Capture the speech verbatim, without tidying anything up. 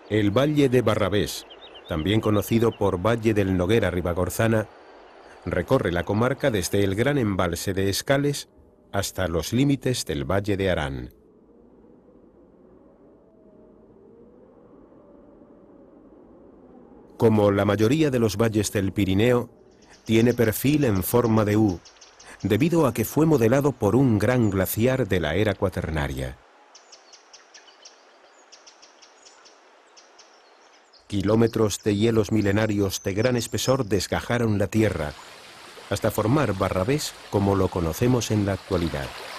El Valle de Barravés, también conocido por Valle del Noguera Ribagorzana, recorre la comarca desde el gran embalse de Escales hasta los límites del Valle de Arán. Como la mayoría de los valles del Pirineo, tiene perfil en forma de U, debido a que fue modelado por un gran glaciar de la era cuaternaria. Kilómetros de hielos milenarios de gran espesor desgajaron la tierra, hasta formar Barravés como lo conocemos en la actualidad.